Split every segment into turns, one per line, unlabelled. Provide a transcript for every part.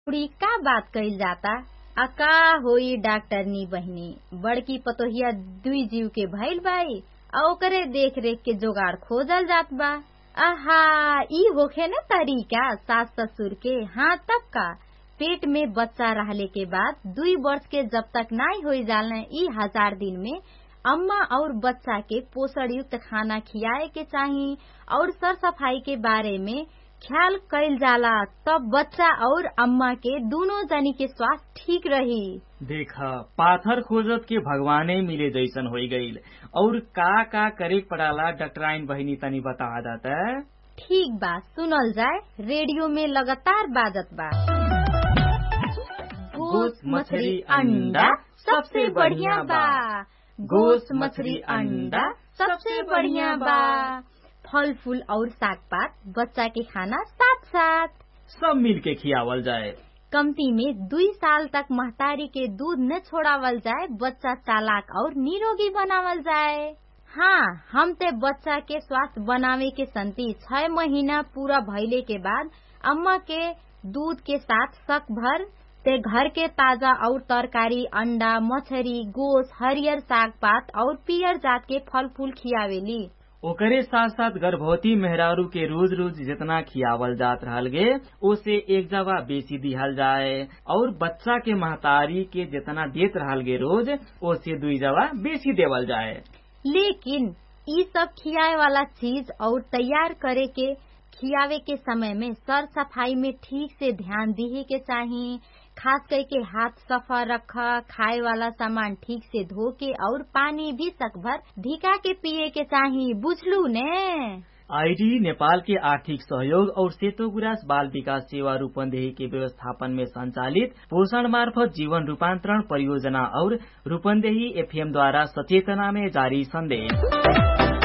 उड़ी का बात कइल जाता। अका होई डॉक्टरनी बहिनी, बड़की पतोहिया दुई जीव के भइल बाई, आ ओकरे देख रेख के जोगाड़ खोजल जात बा। आहा, ई होखे न तरीका सास ससुर के। हाँ तब का पेट में बच्चा रहले के बाद 2 वर्ष के जब तक नाई हो जालने ई 1000 दिन में अम्मा और बच्चा के पोषण युक्त खाना खियाए के चाहिए और सर सफाई के बारे में ख्याल कइल जाला, तब बच्चा और अम्मा के दोनों जनी के स्वास्थ्य ठीक रही।
देखा पाथर खोजत के भगवाने मिले जैसन हो गईल। और का करे पड़ाला डॉक्टराइन बहिनी तनी बता देता।
ठीक बा, सुनल जाए। रेडियो में लगातार बाजत बा, गोस मछली अंडा सबसे बढ़िया बा, गोस मछली अंडा सबसे बढ़िया बा। फल फूल और साग पात बच्चा के खाना साथ साथ
सब मिल के खियावल जाए।
कमती में 2 साल तक महतारी के दूध न छोड़ावल जाए, बच्चा चालाक और निरोगी बनावल जाए। हाँ, हम ते बच्चा के स्वास्थ्य बनावे के संति 6 महीना पूरा भइले के बाद अम्मा के दूध के साथ शक भर ते घर के ताजा और तरकारी, अंडा, मछरी, गोस, हरियर साग पात और पियर जात के फल फूल खियावेली।
ओकरे साथ साथ गर्भवती मेहरारू के रोज रोज जितना खियावल जात रहल गे उसे 1 जवा बेसी दिहल जाए और बच्चा के महतारी के जितना देत रहल गे रोज उसे 2 जवा बेसी देवल जाए।
लेकिन ई सब खियाए वाला चीज और तैयार करे के खियावे के समय में सर सफाई में ठीक से ध्यान दिए के चाहिए। खास करके हाथ सफा रखा, खाए वाला सामान ठीक से धो के और पानी भी सकभर धिका के पिए के चाहिए, बुझलू ने।
आईडी नेपाल के आर्थिक सहयोग और सेतो गुराँस बाल विकास सेवा रूपन्देही के व्यवस्थापन में संचालित पोषण मार्फत जीवन रूपांतरण परियोजना और रूपन्देही एफएम द्वारा सचेतना में जारी संदेश।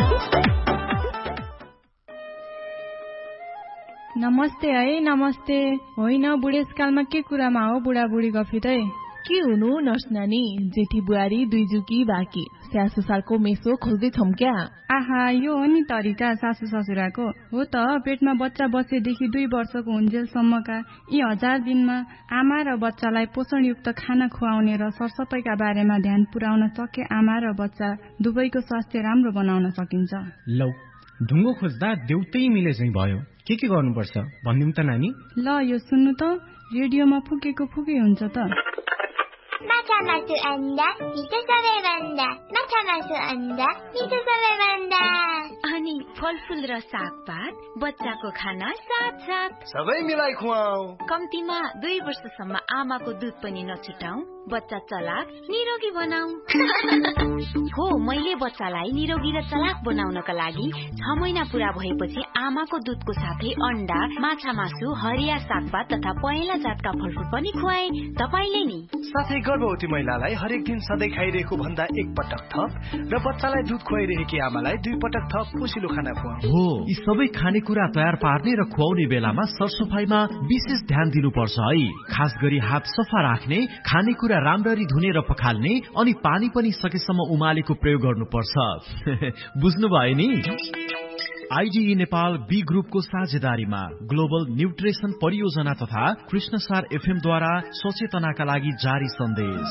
नमस्ते है, नमस्ते। होइन, बुढेसकालमा के कुरामा हो बुढाबुढी गफित है?
के हुनु नर्स नानी, जेठी बुहारी 2 जुकी बाँकी स्याहार सुसारको मेसो खोज्दै छौं क्या?
आहा, यो हो नि तरिका सासू ससुराको। हो त, पेटमा बच्चा बसेदेखि 2 वर्षको हुन्जेलसम्मका यी 1000 दिनमा आमा र बच्चालाई पोषणयुक्त खाना खुवाउने र सरसफाइका बारेमा ध्यान पुर्याउन सके आमा र बच्चा दुवैको स्वास्थ्य राम्रो बनाउन सकिन्छ।
लौ, ढुङ्गो खोज्दा देउतै मिले चाहिँ भयो। के गर्नुपर्छ भन्दिउँ त नानी?
ल, यो सुन्नु त, रेडियोमा फुकेको फुकै हुन्छ त।
माछा मासु अन्डा मिठो सबैभन्दा, माछा मासु अन्डा मिठो सबैभन्दा।
अनि फलफूल र सागपात बच्चाको खाना साथ साथ
सबै मिलाई खुवाऊ।
कम्तीमा 2 वर्षसम्म आमाको दुध पनि नछुटाऊ, बच्चा चलाक निरोगी बनाऊ। हो, मैले बच्चालाई निरोगी र चलाक बनाउनका लागि 6 महिना पूरा भएपछि आमाको दुधको साथै अंडा, माछा मासु, हरिया सागपात तथा पहेँला जातका फलफूल पनि खुवाए। तपाईले नि
साथै गर्भवती महिलालाई हरेक दिन सधैँ खाइरहेको भन्दा 1 पटक थप र बच्चालाई दुध खुवाइरहेकी आमालाई 2 पटक थप पोषिलो खाना खुवाऊ।
हो, यी सबै खानेकुरा तयार पार्ने र खुवाउने बेलामा सरसफाइमा विशेष ध्यान दिनुपर्छ है। खास गरी हात सफा राख्ने, खानेकुरा राम्ररी धुने र पखाल्ने, अनि पानी पनि सकेसम्म उमालेको प्रयोग गर्नुपर्छ। बुझ्नुभयो नि? आईडीई नेपाल बी ग्रुपको साझेदारीमा ग्लोबल न्यूट्रिसन परियोजना तथा कृष्णसार एफएम द्वारा सचेतनाका लागि जारी सन्देश।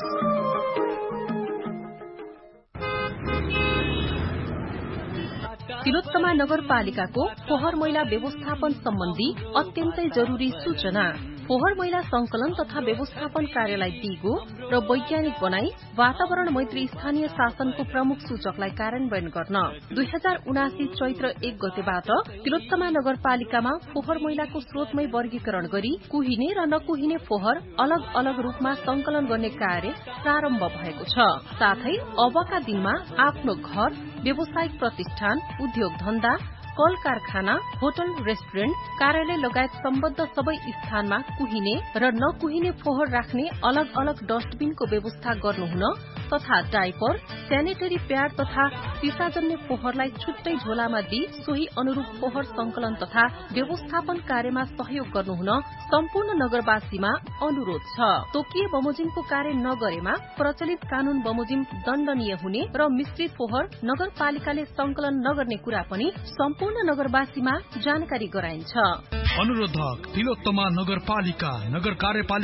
तिलोत्तमा नगरपालिकाको फोहोर मैला व्यवस्थापन सम्बन्धी अत्यन्तै जरुरी सूचना। फोहोर मैला संकलन तथा व्यवस्थापन कार्यालय दिगो र वैज्ञानिक बनाई वातावरण मैत्री स्थानीय शासनको प्रमुख सूचकलाई कार्यान्वयन गर्न 2079 चैत्र 1 गतेबाट तिलोत्तमा नगरपालिकामा फोहोर मैलाको स्रोतमै वर्गीकरण गरी कुहिने र नकुहिने फोहोर अलग अलग रूपमा संकलन गर्ने कार्य प्रारम्भ भएको छ। साथै अबका दिनमा आफ्नो घर, व्यावसायिक प्रतिष्ठान, उद्योग धन्दा, कल कारखाना, होटल, रेस्टुरेन्ट, कार्यालय लगायत सम्बद्ध सबै स्थानमा कुहिने र नकुहिने फोहोर राख्ने अलग अलग डस्टबिनको व्यवस्था गर्नुहुन तथा डाइपर, सेनिटरी प्याड तथा सिसाजन्य फोहोरलाई छुट्टै झोलामा दिई सोही अनुरूप फोहोर संकलन तथा व्यवस्थापन कार्यमा सहयोग गर्नुहुन सम्पूर्ण नगरवासीमा अनुरोध छ। तोकिए बमोजिमको कार्य नगरेमा प्रचलित कानून बमोजिम दण्डनीय हुने र मिश्रित फोहोर नगरपालिकाले संकलन नगर्ने कुरा पनि सम्पूर्ण नगरवासीमा जानकारी गराइन्छ।
अनुरोधक तिलोत्तमा नगरपालिका, नगर कार्यपालिका